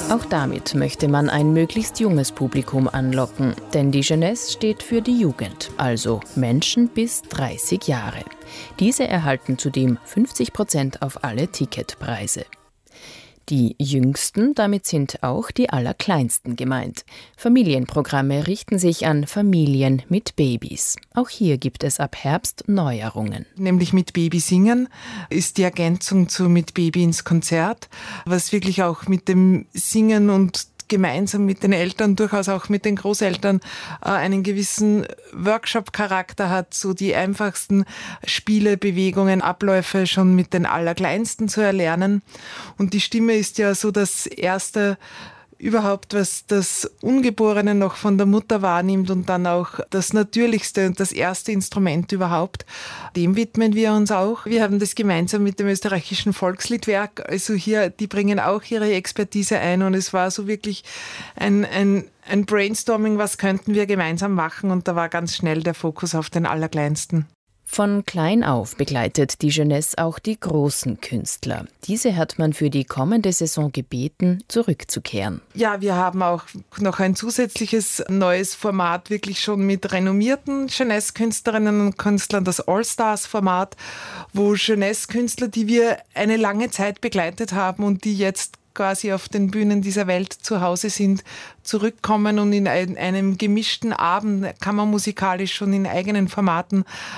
Auch damit möchte man ein möglichst junges Publikum anlocken, denn die Jeunesse steht für die Jugend, also Menschen bis 30 Jahre. Diese erhalten zudem 50% auf alle Ticketpreise. Die Jüngsten, damit sind auch die Allerkleinsten gemeint. Familienprogramme richten sich an Familien mit Babys. Auch hier gibt es ab Herbst Neuerungen. Nämlich mit Baby singen ist die Ergänzung zu Mit Baby ins Konzert, was wirklich auch mit dem Singen und gemeinsam mit den Eltern, durchaus auch mit den Großeltern, einen gewissen Workshop-Charakter hat, so die einfachsten Spiele, Bewegungen, Abläufe schon mit den Allerkleinsten zu erlernen. Und die Stimme ist ja so das Erste überhaupt, was das Ungeborene noch von der Mutter wahrnimmt und dann auch das Natürlichste und das erste Instrument überhaupt. Dem widmen wir uns auch. Wir haben das gemeinsam mit dem österreichischen Volksliedwerk, also hier, die bringen auch ihre Expertise ein und es war so wirklich ein Brainstorming, was könnten wir gemeinsam machen und da war ganz schnell der Fokus auf den Allerkleinsten. Von klein auf begleitet die Jeunesse auch die großen Künstler. Diese hat man für die kommende Saison gebeten, zurückzukehren. Ja, wir haben auch noch ein zusätzliches neues Format, wirklich schon mit renommierten Jeunesse-Künstlerinnen und Künstlern, das All-Stars-Format, wo Jeunesse-Künstler, die wir eine lange Zeit begleitet haben und die jetzt quasi auf den Bühnen dieser Welt zu Hause sind, zurückkommen und in einem gemischten Abend, kammermusikalisch schon in eigenen Formaten